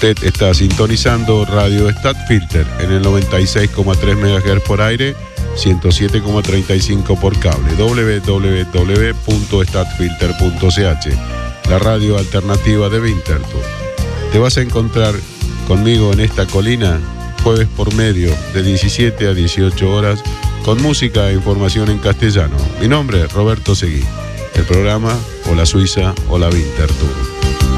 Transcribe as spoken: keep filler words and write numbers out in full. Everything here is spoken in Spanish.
Usted está sintonizando Radio Stadtfilter en el noventa y seis coma tres megahertz por aire, ciento siete coma treinta y cinco por cable, doble u doble u doble u punto stadtfilter punto c h, la radio alternativa de Winterthur. Te vas a encontrar conmigo en esta colina jueves por medio de diecisiete a dieciocho horas con música e información en castellano. Mi nombre es Roberto Seguí. El programa Hola Suiza, Hola Winterthur.